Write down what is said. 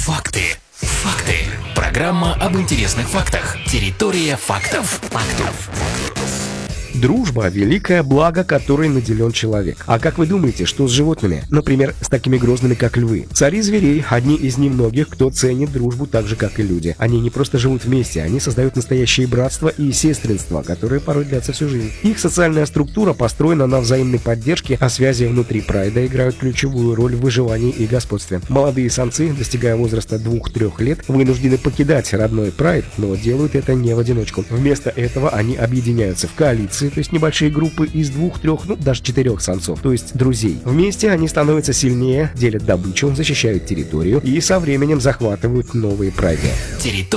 Факты. Факты. Программа об интересных фактах. Территория фактов. Дружба – великое благо, которой наделен человек. А как вы думаете, что с животными? Например, с такими грозными, как львы. Цари зверей – одни из немногих, кто ценит дружбу так же, как и люди. Они не просто живут вместе, они создают настоящие братства и сестринства, которые порой длятся всю жизнь. Их социальная структура построена на взаимной поддержке, а связи внутри прайда играют ключевую роль в выживании и господстве. Молодые самцы, достигая возраста 2-3 лет, вынуждены покидать родной прайд, но делают это не в одиночку. Вместо этого они объединяются в коалиции, то есть небольшие группы из 2-3, даже 4 самцов, то есть друзей. Вместе они становятся сильнее, делят добычу, защищают территорию и со временем захватывают новые прайды.